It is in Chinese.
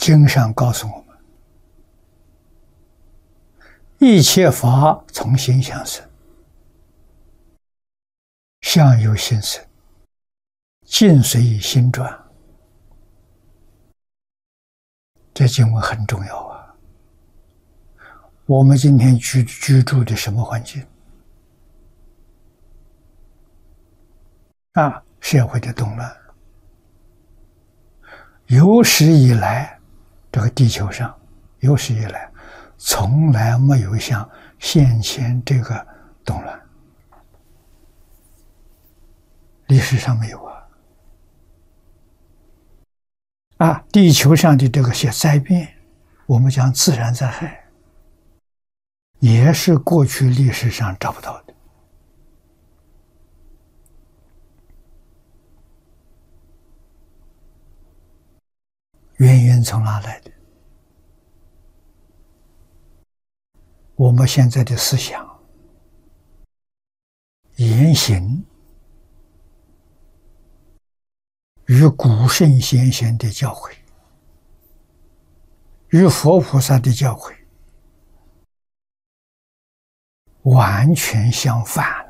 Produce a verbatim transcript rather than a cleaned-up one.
经上告诉我们，一切法从心想生，相由心生，境随心转。这经文很重要啊！我们今天居居住的什么环境啊？社会的动乱，有史以来，这个地球上有史以来从来没有像现前这个动乱，历史上没有啊！啊，地球上的这个些灾变，我们讲自然灾害，也是过去历史上找不到的。原因从哪来的？我们现在的思想、言行与古圣先贤的教诲，与佛菩萨的教诲完全相反。